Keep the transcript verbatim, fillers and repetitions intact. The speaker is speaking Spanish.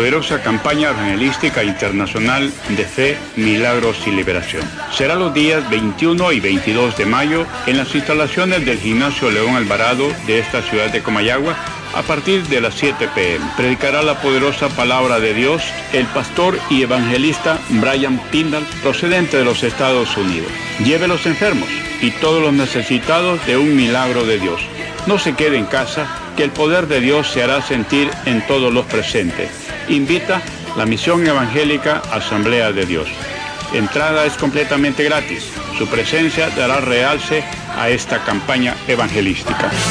poderosa campaña evangelística internacional de fe, milagros y liberación. Será los días veintiuno y veintidós de mayo en las instalaciones del Gimnasio León Alvarado de esta ciudad de Comayagua a partir de las siete p m Predicará la poderosa palabra de Dios el pastor y evangelista Brian Pindall, procedente de los Estados Unidos. Lleve a los enfermos y todos los necesitados de un milagro de Dios. No se quede en casa, que el poder de Dios se hará sentir en todos los presentes. Invita la Misión Evangélica Asamblea de Dios. Entrada es completamente gratis. Su presencia dará realce a esta campaña evangelística.